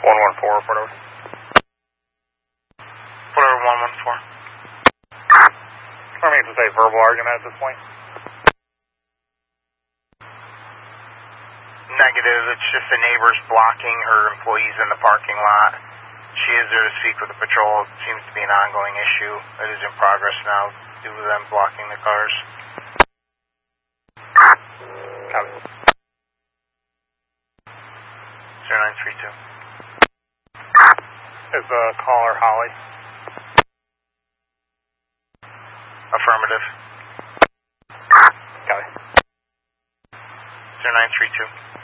114, whatever. Whatever, 114. I mean, it's a verbal argument at this point. Negative, it's just the neighbors blocking her employees in the parking lot. She is there to speak with the patrol. It seems to be an ongoing issue. It is in progress now due to them blocking the cars. Copy. 0932. Is the caller Holly? Affirmative. Copy. 0932.